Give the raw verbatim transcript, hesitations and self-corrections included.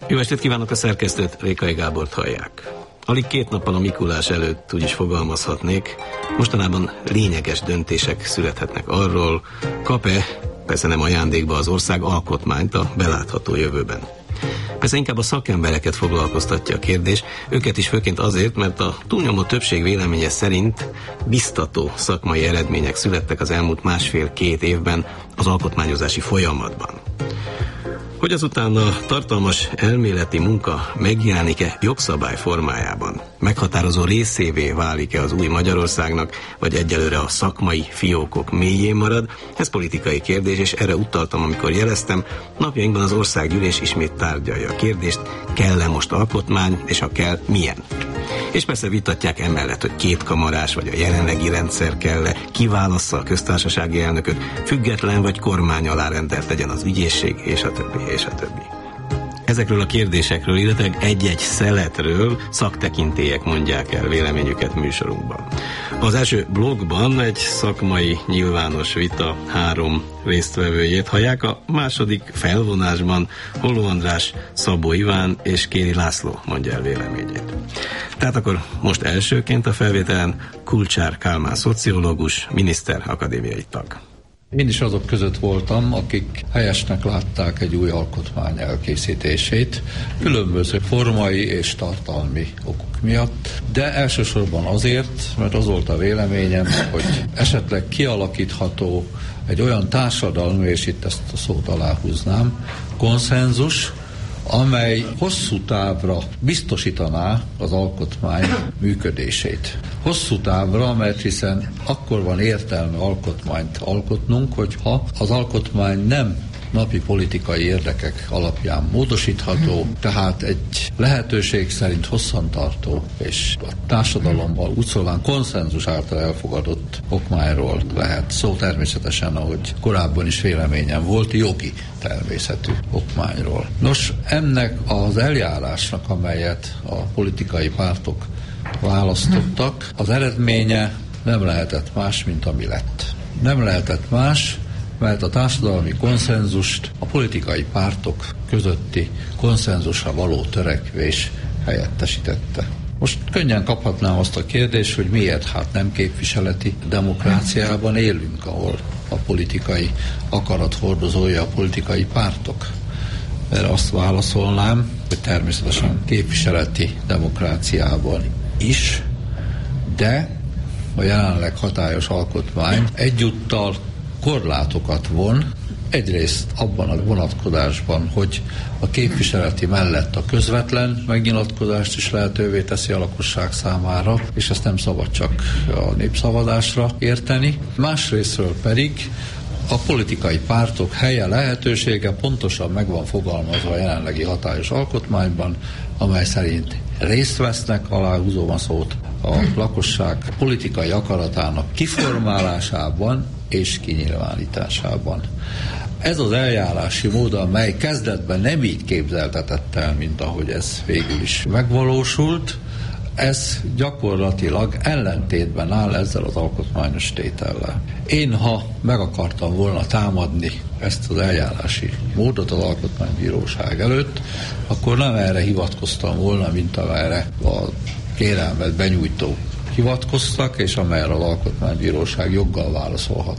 Jó estét kívánok, a szerkesztőt, Rékai Gábort hallják. Alig két nappal a Mikulás előtt úgy is fogalmazhatnék, mostanában lényeges döntések születhetnek arról, kap-e, persze nem ajándékba az ország alkotmányt a belátható jövőben. Persze inkább a szakembereket foglalkoztatja a kérdés, őket is főként azért, mert a túlnyomó többség véleménye szerint biztató szakmai eredmények születtek az elmúlt másfél-két évben az alkotmányozási folyamatban. Hogy azután a tartalmas elméleti munka megjelenik-e jogszabály formájában, meghatározó részévé válik-e az új Magyarországnak, vagy egyelőre a szakmai fiókok mélyén marad, ez politikai kérdés, és erre utaltam, amikor jeleztem, napjainkban az országgyűlés ismét tárgyalja a kérdést, kell-e most alkotmány, és ha kell, milyen. És persze vitatják emellett, hogy kétkamarás vagy a jelenlegi rendszer kell-e, kiválassza a köztársasági elnököt, független vagy kormány alá rendelt legyen az ügyészség, és a többi, és a többi. Ezekről a kérdésekről, illetve egy-egy szeletről szaktekintélyek mondják el véleményüket műsorunkban. Az első blogban egy szakmai nyilvános vita három résztvevőjét hallják, a második felvonásban Holló András, Szabó Iván és Kéri László mondja el véleményét. Tehát akkor most elsőként a felvételen Kulcsár Kálmán szociológus, miniszter, akadémiai tag. Én is azok között voltam, akik helyesnek látták egy új alkotmány elkészítését, különböző formai és tartalmi okok miatt, de elsősorban azért, mert az volt a véleményem, hogy esetleg kialakítható egy olyan társadalmi, és itt ezt a szót aláhúznám, konszenzus, amely hosszú távra biztosítaná az alkotmány működését. Hosszú távra, mert hiszen akkor van értelme alkotmányt alkotnunk, hogyha az alkotmány nem napi politikai érdekek alapján módosítható, tehát egy lehetőség szerint hosszantartó és a társadalommal úgyszólván konszenzus által elfogadott okmányról lehet szó, természetesen, ahogy korábban is véleményem volt, jogi természetű okmányról. Nos, ennek az eljárásnak, amelyet a politikai pártok választottak, az eredménye nem lehetett más, mint ami lett. Nem lehetett más, mert a társadalmi konszenzust a politikai pártok közötti konszenzusra való törekvés helyettesítette. Most könnyen kaphatnám azt a kérdést, hogy miért hát nem képviseleti demokráciában élünk, ahol a politikai akarat hordozója a politikai pártok. Erre azt válaszolnám, hogy természetesen képviseleti demokráciában is, de a jelenleg hatályos alkotmány egyúttal korlátokat von, egyrészt abban a vonatkozásban, hogy a képviseleti mellett a közvetlen megnyilatkozást is lehetővé teszi a lakosság számára, és ezt nem szabad csak a népszavazásra érteni. Másrésztről pedig a politikai pártok helye, lehetősége pontosan meg van fogalmazva a jelenlegi hatályos alkotmányban, amely szerint részt vesznek, aláhúzom a szót, a lakosság politikai akaratának kiformálásában és kinyilvánításában. Ez az eljárási mód, amely kezdetben nem így képzeltetett el, mint ahogy ez végül is megvalósult, ez gyakorlatilag ellentétben áll ezzel az alkotmányos tétellel. Én, ha meg akartam volna támadni ezt az eljárási módot az Alkotmánybíróság előtt, akkor nem erre hivatkoztam volna, mint amelyre a kérelmet benyújtó hivatkoztak, és amelyre az Alkotmánybíróság joggal válaszolhat.